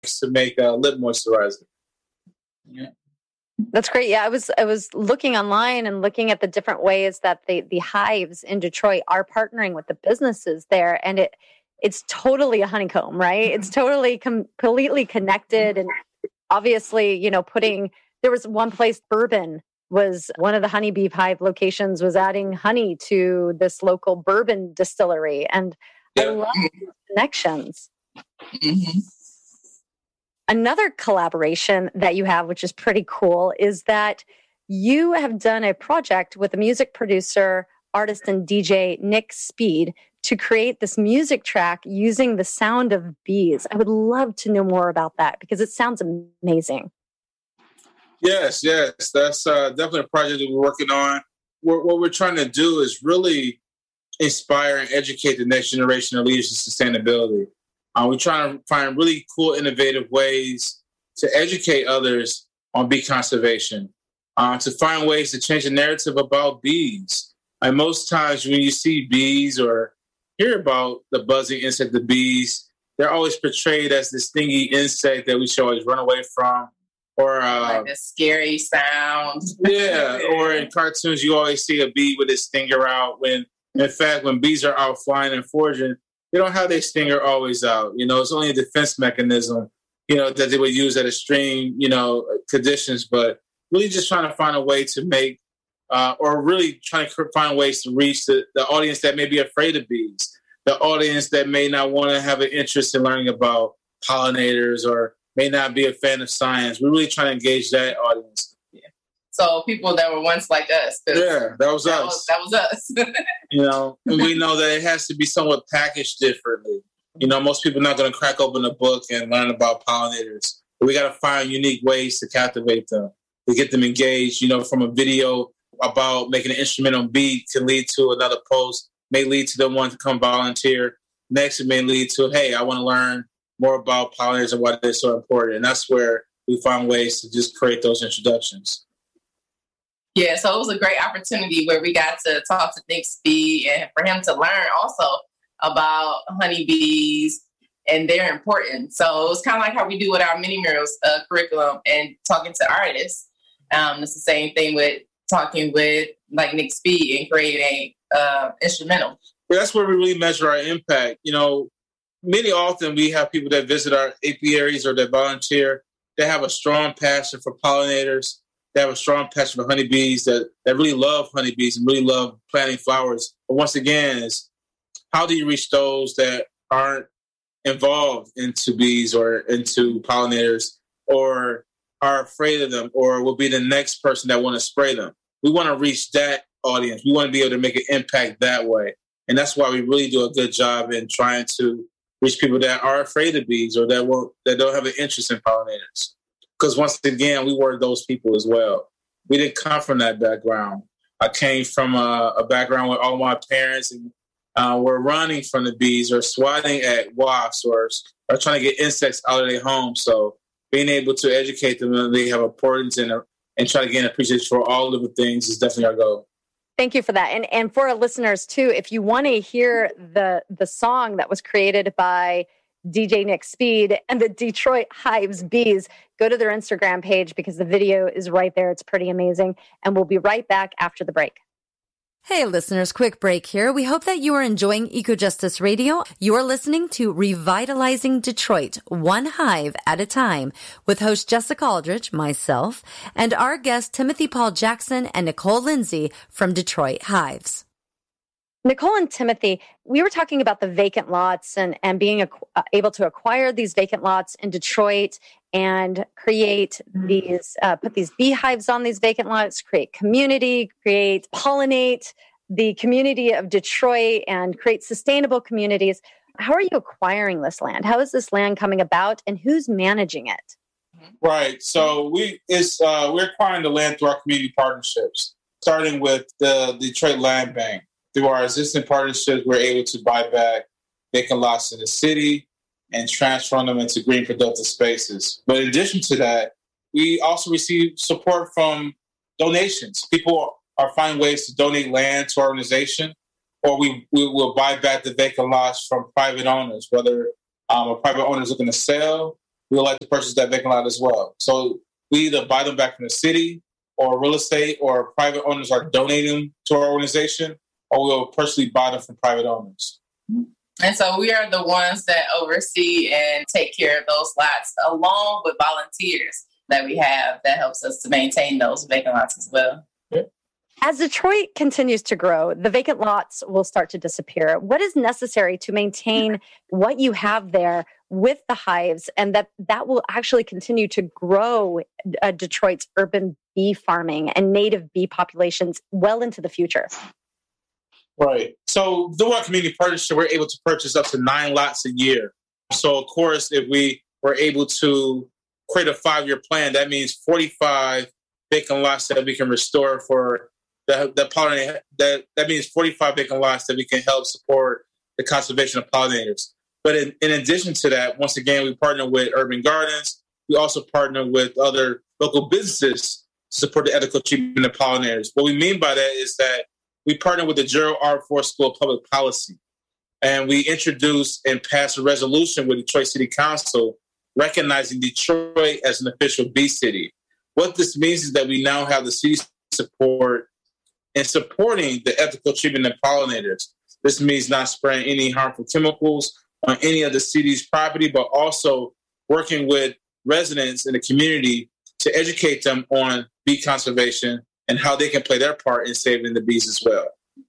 to make lip moisturizer. Yeah. That's great. Yeah, I was looking online and looking at the different ways that the hives in Detroit are partnering with the businesses there, and it's totally a honeycomb, right? It's totally completely connected, and obviously, there was one place, Bourbon was one of the honeybee hive locations, was adding honey to this local bourbon distillery, and I love these connections. Mm-hmm. Another collaboration that you have, which is pretty cool, is that you have done a project with a music producer, artist, and DJ, Nick Speed, to create this music track using the sound of bees. I would love to know more about that because it sounds amazing. Yes. That's definitely a project that we're working on. What we're trying to do is really inspire and educate the next generation of leaders in sustainability. We're trying to find really cool, innovative ways to educate others on bee conservation, to find ways to change the narrative about bees. And most times when you see bees or hear about the buzzing insect, the bees, they're always portrayed as this stingy insect that we should always run away from. Or like the scary sound. Yeah, or in cartoons, you always see a bee with its stinger out. When, in fact, when bees are out flying and foraging, they don't have their stinger always out. It's only a defense mechanism, that they would use at extreme, conditions. But really just trying to find a way to make, or really trying to find ways to reach the audience that may be afraid of bees, the audience that may not want to have an interest in learning about pollinators or may not be a fan of science. We're really trying to engage that audience. Yeah. So people that were once like us. Yeah, that was us. That was us. And we know that it has to be somewhat packaged differently. Most people are not going to crack open a book and learn about pollinators. But we got to find unique ways to captivate them, to get them engaged. From a video about making an instrumental beat can lead to another post, may lead to them wanting to come volunteer. Next, it may lead to, hey, I want to learn more about pollinators and why they're so important. And that's where we find ways to just create those introductions. Yeah, so it was a great opportunity where we got to talk to Nick Speed and for him to learn also about honeybees and their importance. So it was kind of like how we do with our mini murals curriculum and talking to artists. It's the same thing with talking with like Nick Speed and creating instrumental. Well, that's where we really measure our impact. Many often we have people that visit our apiaries or that volunteer. They have a strong passion for pollinators. They have a strong passion for honeybees that really love honeybees and really love planting flowers. But once again, is how do you reach those that aren't involved into bees or into pollinators or are afraid of them or will be the next person that want to spray them? We want to reach that audience. We want to be able to make an impact that way. And that's why we really do a good job in trying to reach people that are afraid of bees or that don't have an interest in pollinators. Because once again, we were those people as well. We didn't come from that background. I came from a background where all my parents were running from the bees or swatting at wasps or trying to get insects out of their home. So being able to educate them and they have importance and try to gain appreciation for all living things is definitely our goal. Thank you for that. And for our listeners, too, if you want to hear the song that was created by DJ Nick Speed and the Detroit Hives Bees, go to their Instagram page because the video is right there. It's pretty amazing. And we'll be right back after the break. Hey, listeners, quick break here. We hope that you are enjoying EcoJustice Radio. You're listening to Revitalizing Detroit, one hive at a time, with host Jessica Aldrich, myself, and our guests Timothy Paul Jackson and Nicole Lindsay from Detroit Hives. Nicole and Timothy, we were talking about the vacant lots and being able to acquire these vacant lots in Detroit and create these, put these beehives on these vacant lots, create community, pollinate the community of Detroit and create sustainable communities. How are you acquiring this land? How is this land coming about and who's managing it? Right. So we're acquiring the land through our community partnerships, starting with the Detroit Land Bank. Through our existing partnerships, we're able to buy back vacant lots in the city and transform them into green productive spaces. But in addition to that, we also receive support from donations. People are finding ways to donate land to our organization, or we will buy back the vacant lots from private owners, whether a private owner is looking to sell we would like to purchase that vacant lot as well. So we either buy them back from the city or real estate or private owners are donating them to our organization, or we'll personally buy them from private owners. And so we are the ones that oversee and take care of those lots along with volunteers that we have that helps us to maintain those vacant lots as well. As Detroit continues to grow, the vacant lots will start to disappear. What is necessary to maintain what you have there with the hives, and that will actually continue to grow Detroit's urban bee farming and native bee populations well into the future? Right. So through our community partnership, we're able to purchase up to 9 lots a year. So, of course, if we were able to create a 5-year plan, that means 45 vacant lots that we can restore for the pollinator. That means 45 vacant lots that we can help support the conservation of pollinators. But in addition to that, once again, we partner with Urban Gardens. We also partner with other local businesses to support the ethical treatment of pollinators. What we mean by that is that we partner with the Gerald R. Ford School of Public Policy, and we introduced and passed a resolution with Detroit City Council recognizing Detroit as an official bee city. What this means is that we now have the city's support in supporting the ethical treatment of pollinators. This means not spraying any harmful chemicals on any of the city's property, but also working with residents in the community to educate them on bee conservation and how they can play their part in saving the bees as well.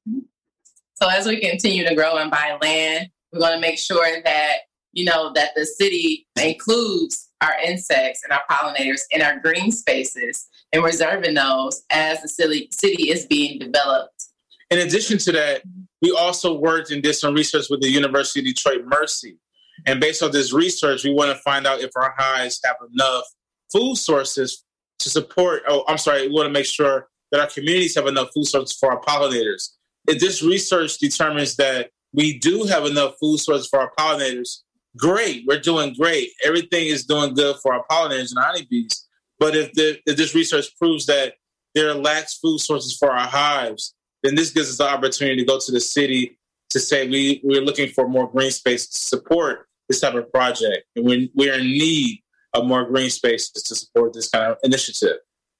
So as we continue to grow and buy land, we're going to make sure that, that the city includes our insects and our pollinators in our green spaces and reserving those as the city is being developed. In addition to that, we also worked and did some research with the University of Detroit Mercy. And based on this research, we want to find out if our hives have enough food sources to support, we want to make sure that our communities have enough food sources for our pollinators. If this research determines that we do have enough food sources for our pollinators, great, we're doing great. Everything is doing good for our pollinators and honeybees. But if this research proves that there lacks food sources for our hives, then this gives us the opportunity to go to the city to say we're looking for more green space to support this type of project. And we're in need of more green spaces to support this kind of initiative.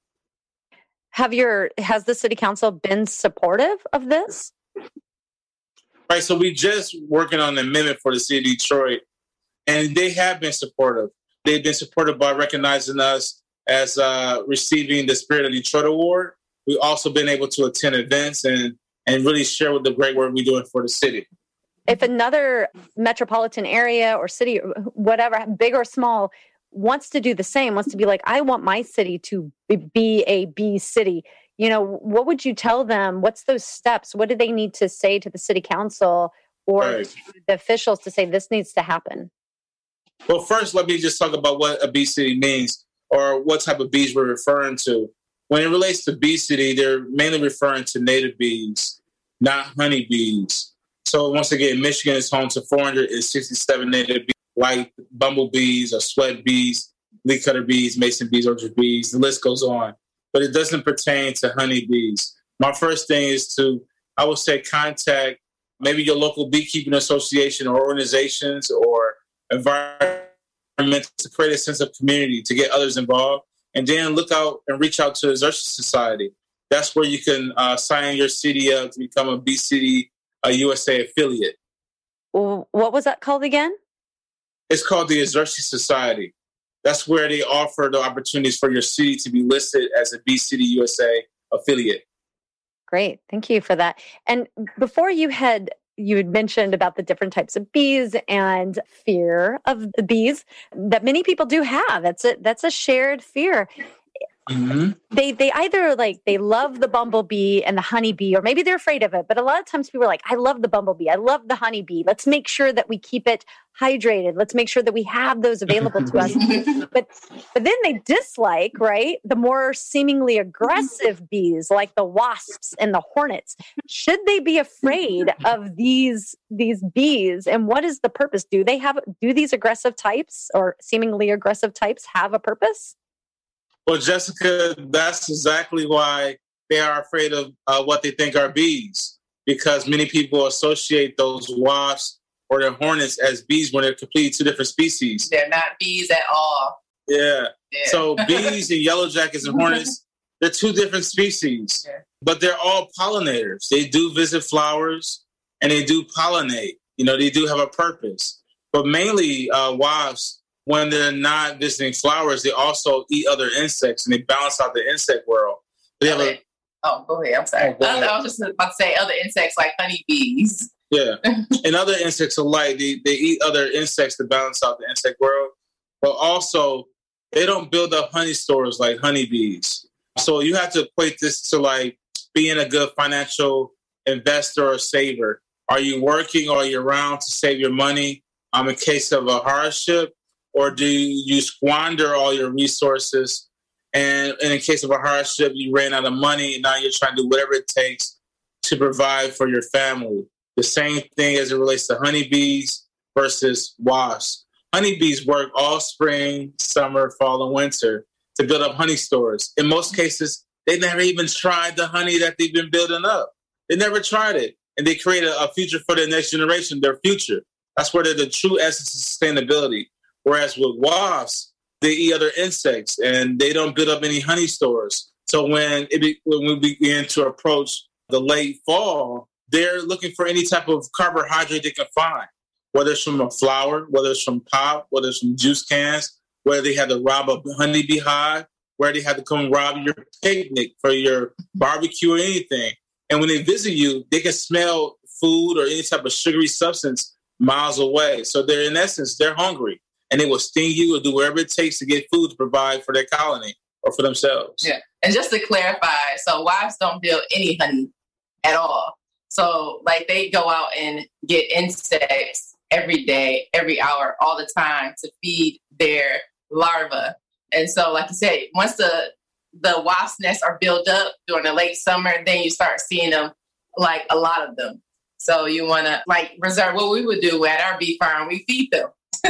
Has the city council been supportive of this? Right, so we just working on an amendment for the city of Detroit, and they have been supportive. They've been supportive by recognizing us as receiving the Spirit of Detroit Award. We've also been able to attend events and really share with the great work we're doing for the city. If another metropolitan area or city, whatever, big or small, wants to do the same, wants to be like, I want my city to be a bee city, what would you tell them? What's those steps? What do they need to say to the city council or to the officials to say this needs to happen? Well, first, let me just talk about what a bee city means or what type of bees we're referring to. When it relates to bee city, they're mainly referring to native bees, not honeybees. So once again, Michigan is home to 467 native bees, like bumblebees or sweat bees, leafcutter bees, mason bees, orchard bees. The list goes on. But it doesn't pertain to honeybees. My first thing is I would say, contact maybe your local beekeeping association or organizations or environment to create a sense of community, to get others involved. And then look out and reach out to the Xerces Society. That's where you can sign your city up to become a Bee City USA affiliate. What was that called again? It's called the Xerces Society. That's where they offer the opportunities for your city to be listed as a Bee City USA affiliate. Great. Thank you for that. And before you had mentioned about the different types of bees and fear of the bees that many people do have. That's a shared fear. Mm-hmm. They either they love the bumblebee and the honeybee, or maybe they're afraid of it. But a lot of times people are like, I love the bumblebee. I love the honeybee. Let's make sure that we keep it hydrated. Let's make sure that we have those available to us. But then they dislike, right, the more seemingly aggressive bees like the wasps and the hornets. Should they be afraid of these bees? And what is the purpose? Do these aggressive types or seemingly aggressive types have a purpose? Well, Jessica, that's exactly why they are afraid of what they think are bees, because many people associate those wasps or their hornets as bees when they're completely two different species. They're not bees at all. Yeah. So bees and yellow jackets and hornets, they're two different species, but they're all pollinators. They do visit flowers and they do pollinate. They do have a purpose. But mainly wasps, when they're not visiting flowers, they also eat other insects and they balance out the insect world. They have go ahead. I'm sorry. I was just about to say other insects like honeybees. Yeah. And other insects alike, they eat other insects to balance out the insect world. But also, they don't build up honey stores like honeybees. So you have to equate this to like being a good financial investor or saver. Are you working all year round to save your money in case of a hardship? Or do you squander all your resources and in case of a hardship, you ran out of money and now you're trying to do whatever it takes to provide for your family? The same thing as it relates to honeybees versus wasps. Honeybees work all spring, summer, fall, and winter to build up honey stores. In most cases, they never even tried the honey that they've been building up. They never tried it. And they create a future for the next generation, their future. That's where they're the true essence of sustainability. Whereas with wasps, they eat other insects and they don't build up any honey stores. So when we begin to approach the late fall, they're looking for any type of carbohydrate they can find, whether it's from a flower, whether it's from pop, whether it's from juice cans, whether they had to rob a honeybee hive, where they had to come rob your picnic for your barbecue or anything. And when they visit you, they can smell food or any type of sugary substance miles away. So they're, in essence, they're hungry. And they will sting you or do whatever it takes to get food to provide for their colony or for themselves. Yeah. And just to clarify, so wasps don't build any honey at all. So like they go out and get insects every day, every hour, all the time to feed their larvae. And so, like you said, once the wasp nests are built up during the late summer, then you start seeing them, like a lot of them. So you want to like reserve what we would do at our bee farm. We feed them.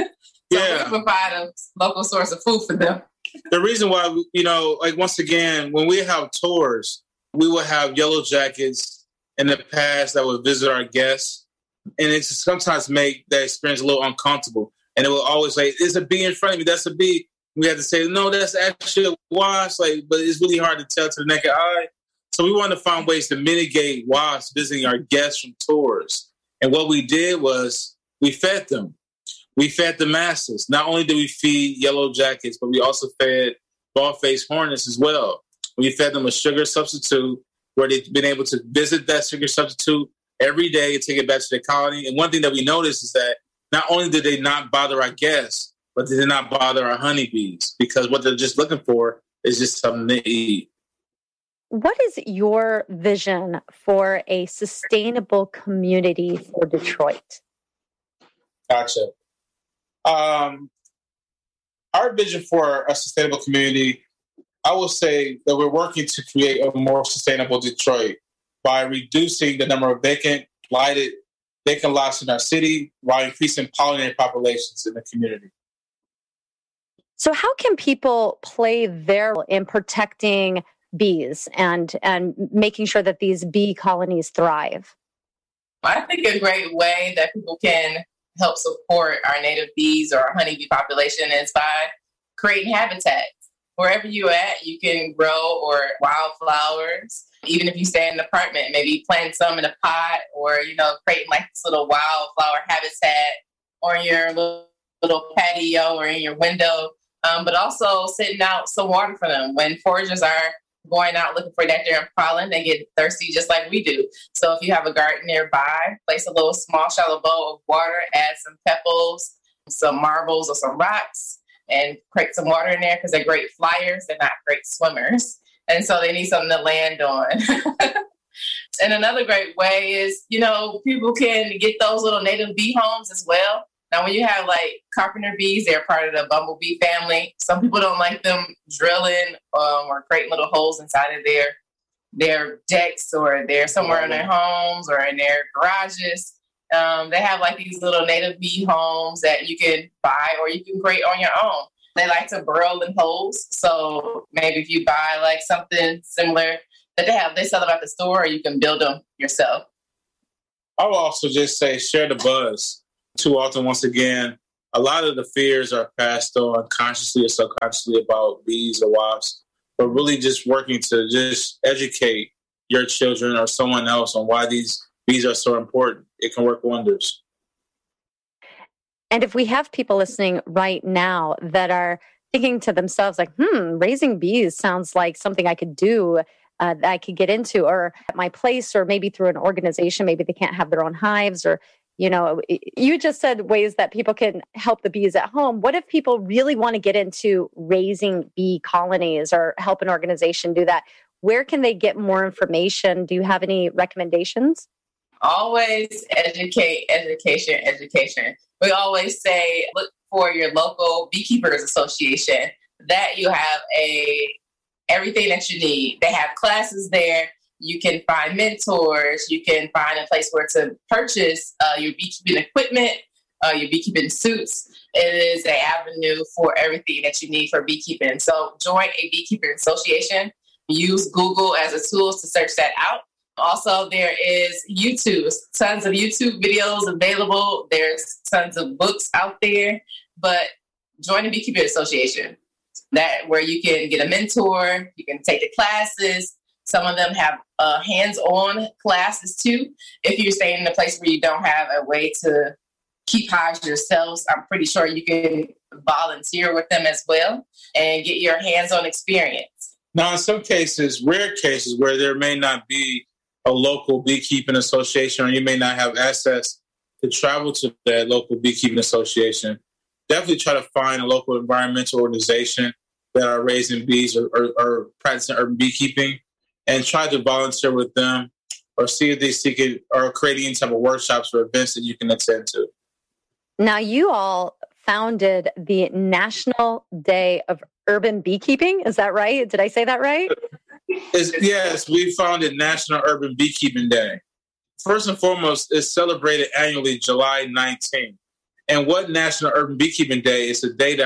So we provide a local source of food for them. The reason why, like once again, when we have tours, we will have yellow jackets in the past that would visit our guests. And it sometimes make that experience a little uncomfortable. And it will always say, there's a bee in front of me. That's a bee. We have to say, no, that's actually a wasp. But it's really hard to tell to the naked eye. So we want to find ways to mitigate wasps visiting our guests from tours. And what we did was we fed them. We fed the masses. Not only did we feed yellow jackets, but we also fed bald-faced hornets as well. We fed them a sugar substitute where they've been able to visit that sugar substitute every day and take it back to their colony. And one thing that we noticed is that not only did they not bother our guests, but they did not bother our honeybees because what they're just looking for is just something to eat. What is your vision for a sustainable community for Detroit? Gotcha. Our vision for a sustainable community, I will say that we're working to create a more sustainable Detroit by reducing the number of vacant lots in our city while increasing pollinator populations in the community. So how can people play their role in protecting bees and making sure that these bee colonies thrive? I think a great way that people can help support our native bees or our honeybee population is by creating habitats. Wherever you're at, you can grow or wildflowers. Even if you stay in an apartment, maybe plant some in a pot or, creating like this little wildflower habitat or in your little patio or in your window. But also sitting out some water for them. When foragers are going out looking for nectar and pollen, they get thirsty just like we do. So if you have a garden nearby, place a little small shallow bowl of water, add some pebbles, some marbles or some rocks, and create some water in there because they're great flyers. They're not great swimmers. And so they need something to land on. And another great way is, people can get those little native bee homes as well. Now, when you have like carpenter bees, they're part of the bumblebee family. Some people don't like them drilling or creating little holes inside of their decks or they're somewhere in their homes or in their garages. They have like these little native bee homes that you can buy or you can create on your own. They like to burrow in holes. So maybe if you buy like something similar that they sell them at the store, or you can build them yourself. I will also just say share the buzz. Too often, once again, a lot of the fears are passed on consciously or subconsciously about bees or wasps, but really just working to just educate your children or someone else on why these bees are so important. It can work wonders. And if we have people listening right now that are thinking to themselves like, raising bees sounds like something I could do, that I could get into, or at my place, or maybe through an organization, maybe they can't have their own hives, or, you just said ways that people can help the bees at home. What if people really want to get into raising bee colonies or help an organization do that? Where can they get more information? Do you have any recommendations? Always education. We always say, look for your local beekeepers association, that you have everything that you need. They have classes there. You can find mentors. You can find a place where to purchase your beekeeping equipment, your beekeeping suits. It is an avenue for everything that you need for beekeeping. So join a beekeeping association. Use Google as a tool to search that out. Also, there is YouTube. Tons of YouTube videos available. There's tons of books out there. But join a beekeeping association, that where you can get a mentor. You can take the classes. Some of them have hands-on classes too. If you're staying in a place where you don't have a way to keep hives yourselves, I'm pretty sure you can volunteer with them as well and get your hands-on experience. Now, in some cases, rare cases where there may not be a local beekeeping association, or you may not have access to travel to that local beekeeping association, definitely try to find a local environmental organization that are raising bees or practicing urban beekeeping, and try to volunteer with them, or see if they seek it, or creating any type of workshops or events that you can attend to. Now, you all founded the National Day of Urban Beekeeping. Is that right? Did I say that right? Yes, we founded National Urban Beekeeping Day. First and foremost, it's celebrated annually July 19th. And what National Urban Beekeeping Day is a day to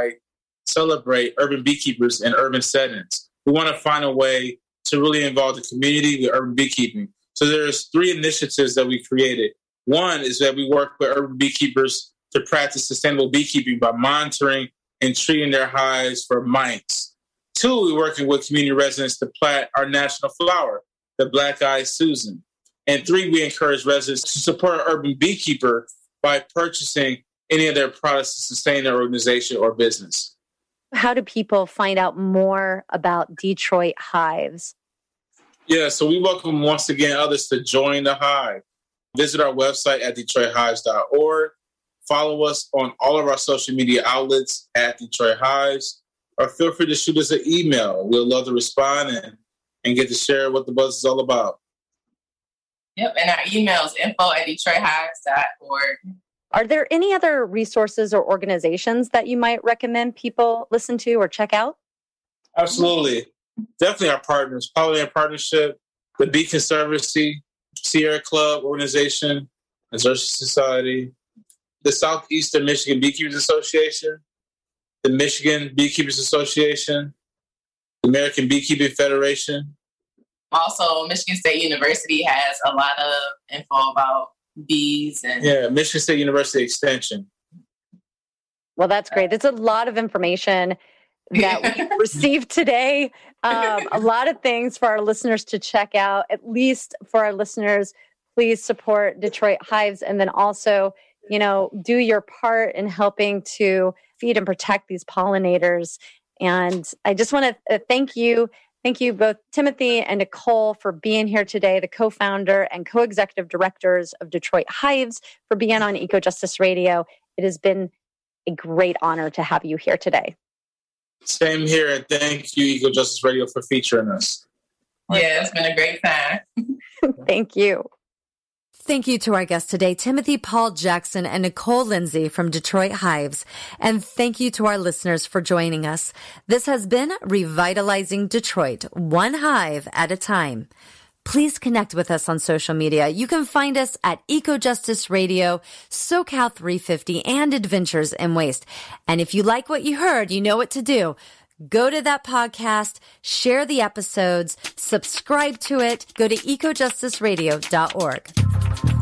celebrate urban beekeepers in urban settings. We want to find a way to really involve the community with urban beekeeping. So there's 3 initiatives that we created. One is that we work with urban beekeepers to practice sustainable beekeeping by monitoring and treating their hives for mites. 2, we're working with community residents to plant our national flower, the Black-Eyed Susan. And 3, we encourage residents to support an urban beekeeper by purchasing any of their products to sustain their organization or business. How do people find out more about Detroit Hives? Yeah, so we welcome once again others to join the Hive. Visit our website at DetroitHives.org. Follow us on all of our social media outlets at Detroit Hives, or feel free to shoot us an email. We'll love to respond and get to share what the buzz is all about. Yep, and our email is info@DetroitHives.org. Are there any other resources or organizations that you might recommend people listen to or check out? Absolutely. Definitely our partners, Pollinator Partnership, the Bee Conservancy, Sierra Club Organization, Xerces Society, the Southeastern Michigan Beekeepers Association, the Michigan Beekeepers Association, the American Beekeeping Federation. Also, Michigan State University has a lot of info about bees. Yeah, Michigan State University Extension. Well, that's great. There's a lot of information that we received today. A lot of things for our listeners to check out. At least for our listeners, please support Detroit Hives, and then also, do your part in helping to feed and protect these pollinators. And I just want to thank you. Thank you both, Timothy and Nicole, for being here today, the co-founder and co-executive directors of Detroit Hives, for being on EcoJustice Radio. It has been a great honor to have you here today. Same here, and thank you, EcoJustice Radio, for featuring us. Yeah, it's been a great time. Thank you. Thank you to our guests today, Timothy Paul Jackson and Nicole Lindsay from Detroit Hives. And thank you to our listeners for joining us. This has been Revitalizing Detroit, one hive at a time. Please connect with us on social media. You can find us at EcoJustice Radio, SoCal 350, and Adventures in Waste. And if you like what you heard, you know what to do. Go to that podcast, share the episodes, subscribe to it, go to ecojusticeradio.org.